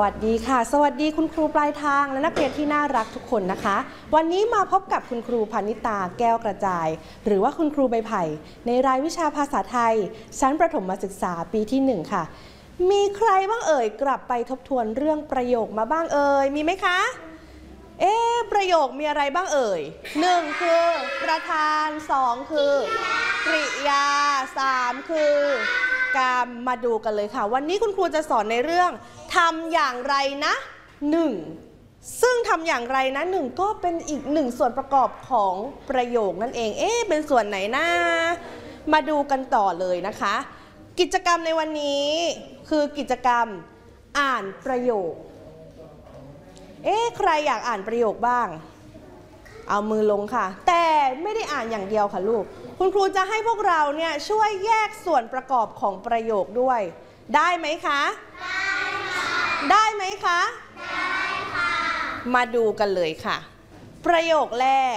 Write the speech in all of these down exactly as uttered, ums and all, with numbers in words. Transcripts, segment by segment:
วัสดีค่ะสวัสดีคุณครูปลายทางและนักเรียนที่น่ารักทุกคนนะคะวันนี้มาพบกับคุณครูพานิตาแก้วกระจายหรือว่าคุณครูใบไผ่ในรายวิชาภาษาไทยชั้นประถมศึกษาปีที่หนึ่งค่ะมีใครบ้างเอ่ยกลับไปทบทวนเรื่องประโยคมาบ้างเอ่ยมีไหมคะเอ๊ะประโยคมีอะไรบ้างเอ่ยหนึ่งคือประธานสองคือกริยาสามคือกรรมมาดูกันเลยค่ะวันนี้คุณครูจะสอนในเรื่องทำอย่างไรนะหนึ่งซึ่งทำอย่างไรนะหนึ่งก็เป็นอีกหนึ่งส่วนประกอบของประโยคนั่นเองเอ๊ะเป็นส่วนไหนนะมาดูกันต่อเลยนะคะกิจกรรมในวันนี้คือกิจกรรมอ่านประโยคเอ๊ะใครอยากอ่านประโยคบ้างเอามือลงค่ะแต่ไม่ได้อ่านอย่างเดียวค่ะลูกคุณครูจะให้พวกเราเนี่ยช่วยแยกส่วนประกอบของประโยคด้วยได้ไหมคะได้ค่ะได้ไหมคะได้ค่ะมาดูกันเลยค่ะประโยคแรก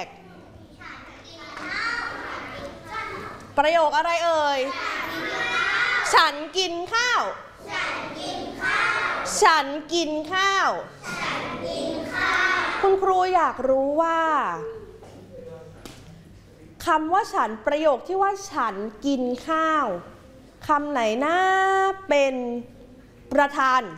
ประโยคอะไรเอ่ยฉันกินข้าวฉันกินข้าวฉันกินข้าวฉันกินข้าวคุณครูอยากรู้ว่าคำว่าฉันประโยคที่ว่าฉันกินข้าวคำไหนนะเป็นประธาน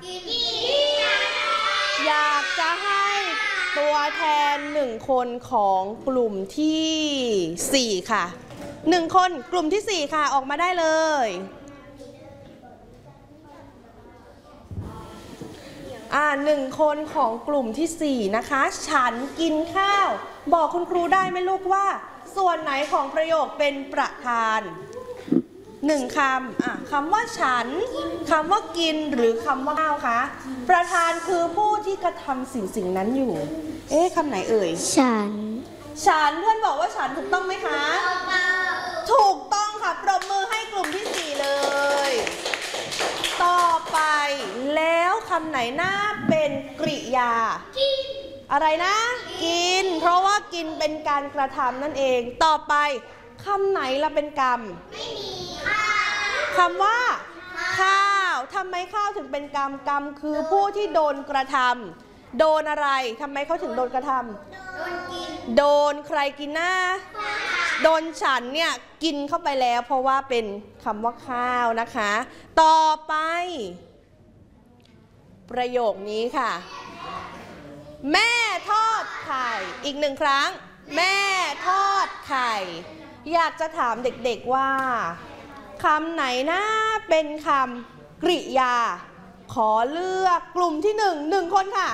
อยากจะให้ตัวแทนหนึ่งคนของกลุ่มที่สี่ค่ะหนึ่งคนกลุ่มที่สี่ค่ะออกมาได้เลยอ่าหนึ่งคนของกลุ่มที่สี่นะคะฉันกินข้าวบอกคุณครูได้ไหมลูกว่าส่วนไหนของประโยคเป็นประธานหนึ่งคำอ่ะคำว่าฉันคำว่ากินหรือคำว่าข้าวคะประธานคือผู้ที่กระทำสิ่งสิ่งนั้นอยู่เอ๊ะคำไหนเอ่ยฉันฉันเพื่อนบอกว่าฉันถูกต้องไหมคะถูกต้องค่ะปรบมือให้กลุ่มที่สี่เลยต่อไปแล้วคำไหนน่าเป็นกริยาอะไรนะกินเพราะว่ากินเป็นการกระทำนั่นเองต่อไปคำไหนละเป็นกรรมไม่มีคำว่าข้าวทำไมข้าวถึงเป็นกรรมกรรมคือผู้ที่โดนกระทำโดนอะไรทำไมเขาถึงโดนกระทำโดนกินโดนใครกินนะโดนฉันเนี่ยกินเข้าไปแล้วเพราะว่าเป็นคำว่าข้าวนะคะต่อไปประโยคนี้ค่ะแม่ทอดไข่อีกหนึ่งครั้งแม่ทอดไข่อยากจะถามเด็กๆว่าคำไหนนะเป็นคำกริยาขอเลือกกลุ่มที่หนึ่งหนึ่งคนค่ะ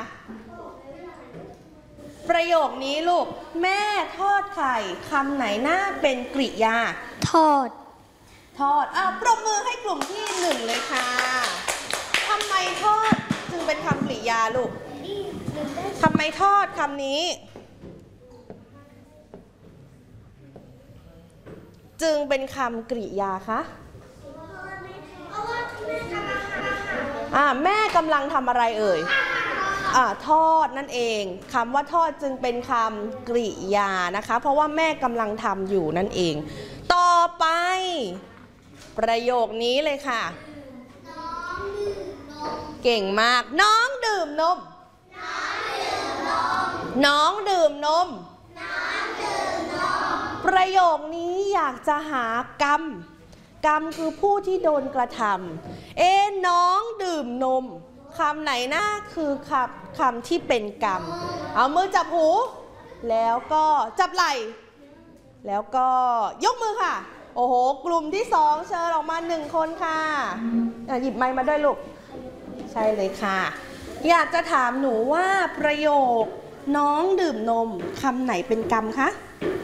ประโยคนี้ลูกแม่ทอดไข่คำไหนน่าเป็นกริยาทอดทอดอ่ะปรบมือให้กลุ่มที่หนึ่งเลยค่ะทำไมทอดจึงเป็นคำกริยาลูกทำไมทอดคำนี้จึงเป็นคำกริยาคะอ่าแม่กำลังทำอะไรเอ่ยอ่าทอดนั่นเองคำว่าทอดจึงเป็นคำกริยานะคะเพราะว่าแม่กำลังทำอยู่นั่นเองต่อไปประโยคนี้เลยค่ะเก่งมากน้องดื่มนมน้องดื่มนมประโยคนี้อยากจะหากรรมกรรมคือผู้ที่โดนกระทำเอ๊ะน้องดื่มนมคำไหนนะคือคำคำที่เป็นกรรมเอามือจับหูแล้วก็จับไหล่แล้วก็ยกมือค่ะโอ้โหกลุ่มที่สองเชิญออกมาหนึ่งคนค่ะหยิบไมค์มาด้วยลูกใช่เลยค่ะอยากจะถามหนูว่าประโยคน้องดื่มนมคำไหนเป็นกรรมคะ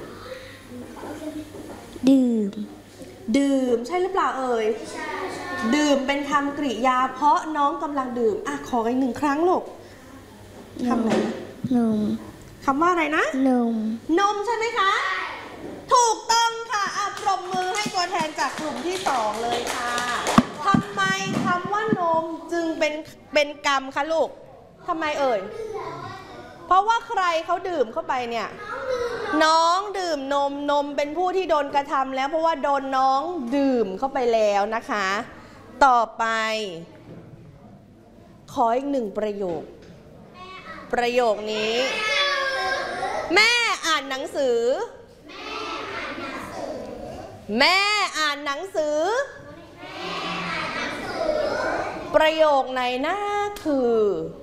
ดื่มดื่มใช่หรือเปล่าเอ่ยดื่มเป็นคำกริยาเพราะน้องกำลังดื่มอ่ะขออีกหนึ่งครั้งลูกคำไหนนมคำว่าอะไรนะนมนมใช่ไหมคะถูกต้องค่ะอ่ะปรบมือให้ตัวแทนจากกลุ่มที่สองเลยค่ะทำไมคำว่านมจึงเป็นเป็นกรรมคะลูกทำไมเอ่ยเพราะว่าใครเขาดื่มเข้าไปเนี่ยน้องดื่มนมนมเป็นผู้ที่โดนกระทำแล้วเพราะว่าโดนน้องดื่มเข้าไปแล้วนะคะต่อไปขออีกหนึ่งประโยคประโยคนี้แม่อ่านหนังสือแม่อ่านหนังสือประโยคไหนน่าคือ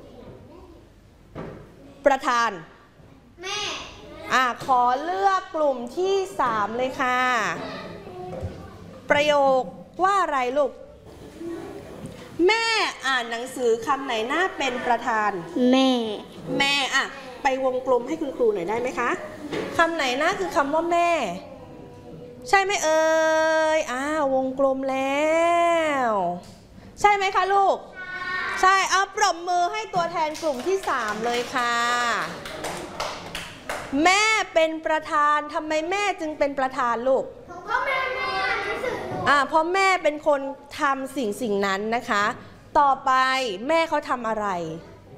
ประธานแม่อ่ะขอเลือกกลุ่มที่สามเลยค่ะประโยคว่าอะไรลูกแม่อ่านหนังสือคำไหนน่าเป็นประธานแม่แม่อ่ะไปวงกลมให้คุณครูหน่อยได้ไหมคะคำไหนน่าคือคำว่าแม่ใช่ไหมเอ่ยอ่าวงกลมแล้วใช่ไหมคะลูกใช่เอาปรบมือให้ตัวแทนกลุ่มที่สามเลยค่ะแม่เป็นประธานทำไมแม่จึงเป็นประธานลูกเพราะแม่อ่าเพราะแม่เป็นคนทำสิ่งสิ่งนั้นนะคะต่อไปแม่เขาทำอะไร